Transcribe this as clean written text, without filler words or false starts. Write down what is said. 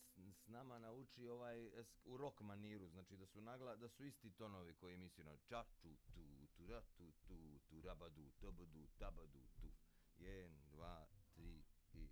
s nama nauči u rock maniru, znači da su isti tonovi koji misli ča tu tu tu ra tu tu tu rabadu tabadu tabadu tu. 1, 2,